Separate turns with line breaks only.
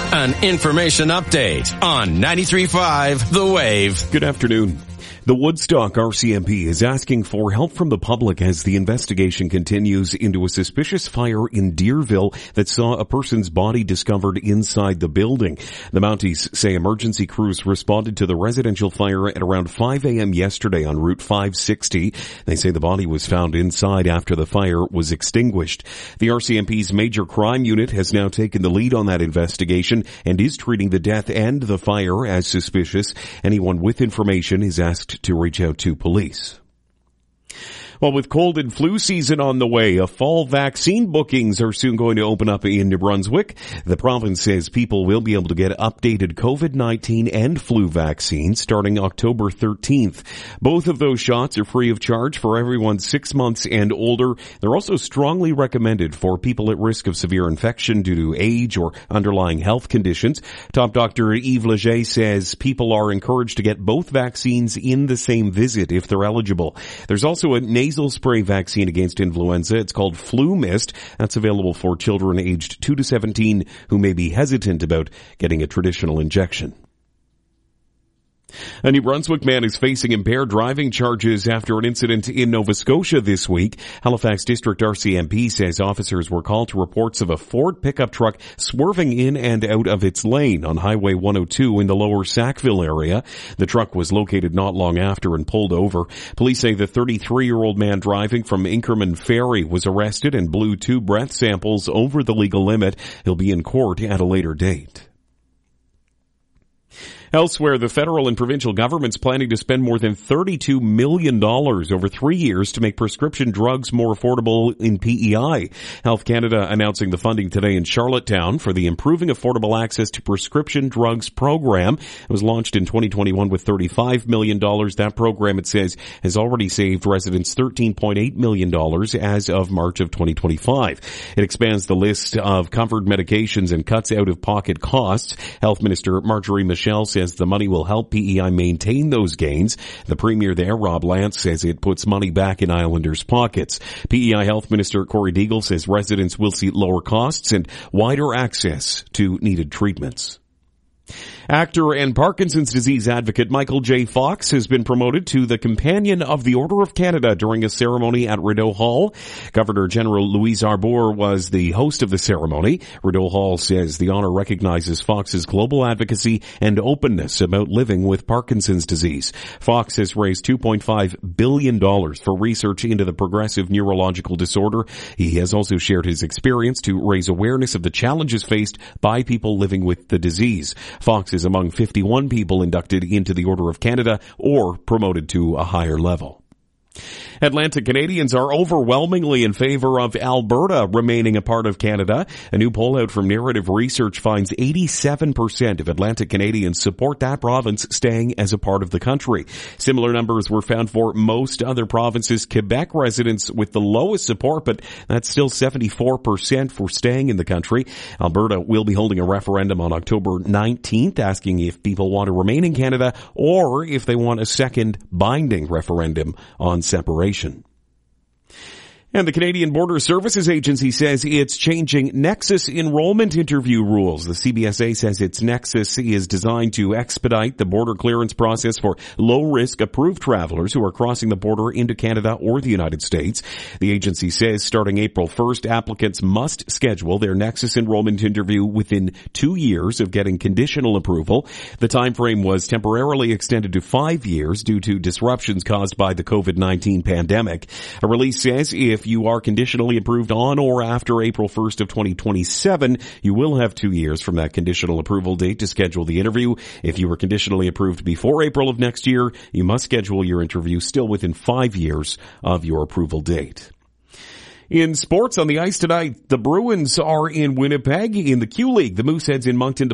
An information update on 93.5 The Wave.
Good afternoon. The Woodstock RCMP is asking for help from the public as the investigation continues into a suspicious fire in Deerville that saw a person's body discovered inside the building. The Mounties say emergency crews responded to the residential fire at around 5 a.m. yesterday on Route 560. They say the body was found inside after the fire was extinguished. The RCMP's major crime unit has now taken the lead on that investigation and is treating the death and the fire as suspicious. Anyone with information is asked to reach out to police. Well, with cold and flu season on the way, fall vaccine bookings are soon going to open up in New Brunswick. The province says people will be able to get updated COVID-19 and flu vaccines starting October 13th. Both of those shots are free of charge for everyone 6 months and older. They're also strongly recommended for people at risk of severe infection due to age or underlying health conditions. Top Dr. Yves Leger says people are encouraged to get both vaccines in the same visit if they're eligible. There's also a nasal spray vaccine against influenza. It's called Flu Mist. That's available for children aged 2 to 17 who may be hesitant about getting a traditional injection. A New Brunswick man is facing impaired driving charges after an incident in Nova Scotia this week. Halifax District RCMP says officers were called to reports of a Ford pickup truck swerving in and out of its lane on Highway 102 in the lower Sackville area. The truck was located not long after and pulled over. Police say the 33-year-old man driving from Inkerman Ferry was arrested and blew 2 breath samples over the legal limit. He'll be in court at a later date. Elsewhere, the federal and provincial governments planning to spend more than $32 million over 3 years to make prescription drugs more affordable in PEI. Health Canada announcing the funding today in Charlottetown for the Improving Affordable Access to Prescription Drugs program. It was launched in 2021 with $35 million. That program, it says, has already saved residents $13.8 million as of March of 2025. It expands the list of covered medications and cuts out-of-pocket costs. Health Minister Marjorie Michel says the money will help PEI maintain those gains. The Premier there, Rob Lance, says it puts money back in Islanders' pockets. PEI Health Minister Corey Deagle says residents will see lower costs and wider access to needed treatments. Actor and Parkinson's disease advocate Michael J. Fox has been promoted to the Companion of the Order of Canada during a ceremony at Rideau Hall. Governor General Louise Arbour was the host of the ceremony. Rideau Hall says the honor recognizes Fox's global advocacy and openness about living with Parkinson's disease. Fox has raised $2.5 billion for research into the progressive neurological disorder. He has also shared his experience to raise awareness of the challenges faced by people living with the disease. Fox is among 51 people inducted into the Order of Canada or promoted to a higher level. Atlantic Canadians are overwhelmingly in favor of Alberta remaining a part of Canada. A new poll out from Narrative Research finds 87% of Atlantic Canadians support that province staying as a part of the country. Similar numbers were found for most other provinces. Quebec residents with the lowest support, but that's still 74% for staying in the country. Alberta will be holding a referendum on October 19th, asking if people want to remain in Canada or if they want a second binding referendum on separation. And the Canadian Border Services Agency says it's changing Nexus enrollment interview rules. The CBSA says its Nexus is designed to expedite the border clearance process for low-risk approved travelers who are crossing the border into Canada or the United States. The agency says starting April 1st, applicants must schedule their Nexus enrollment interview within 2 years of getting conditional approval. The time frame was temporarily extended to 5 years due to disruptions caused by the COVID-19 pandemic. A release says if you are conditionally approved on or after April 1st of 2027, you will have 2 years from that conditional approval date to schedule the interview. If you were conditionally approved before April of next year, you must schedule your interview still within 5 years of your approval date. In sports on the ice tonight, the Bruins are in Winnipeg in the Q League. The Mooseheads in Moncton